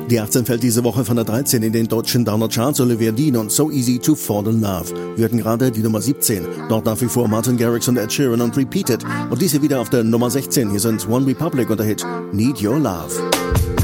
Die 18 fällt diese Woche von der 13 in den deutschen Downer Charts. Olivia Dean und So Easy to Fall in Love. Wir hatten gerade die Nummer 17. Dort nach wie vor Martin Garrix und Ed Sheeran und Repeated. Und diese wieder auf der Nummer 16. Hier sind One Republic und der Hit Need Your Love.